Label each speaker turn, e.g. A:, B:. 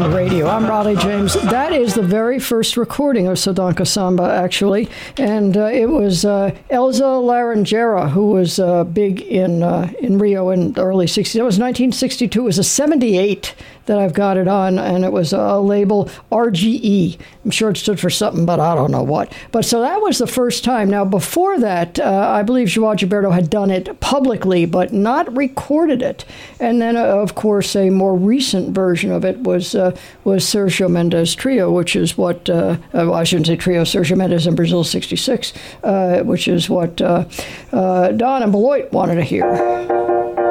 A: the radio. I'm Raleigh James. That is the very first recording of Sadanka Samba, actually, and it was Elza Laranjeira, who was big in Rio in the early 60s. It was 1962. It was a 78 that I've got it on, and it was a label RGE. I'm sure it stood for something, but I don't know what. But so that was the first time. Now, before that, I believe João Gilberto had done it publicly, but not recorded it. And then, of course, a more recent version of it was Sergio Mendes Trio, which is what, I shouldn't say Trio, Sergio Mendes in Brazil 66, which is what Don and Beloit wanted to hear.